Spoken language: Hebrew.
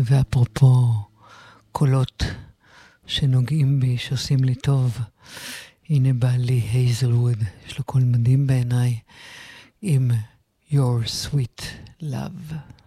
ואפרופו קולות שנוגעים בי, שעושים לי טוב, הנה בעלי הייזלווד, יש לו קול מדהים בעיניי, עם Your Sweet Love.